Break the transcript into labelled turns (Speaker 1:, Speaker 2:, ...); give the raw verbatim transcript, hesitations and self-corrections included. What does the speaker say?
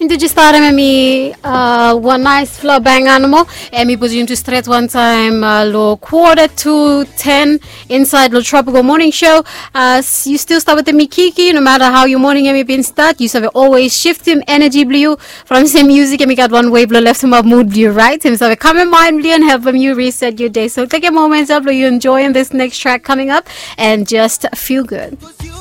Speaker 1: Into just thought I'm me uh one nice flow bang animal and me put you into straight one time uh low quarter to ten inside the tropical morning show. Uh s- you still start with the Mikiki, no matter how your morning and me been start, you have always shift him energy blue from same music and we got one wave blue left him up mood blue right. Him so a common mind blue and help him you reset your day. So take a moment up you enjoying this next track coming up and just feel good.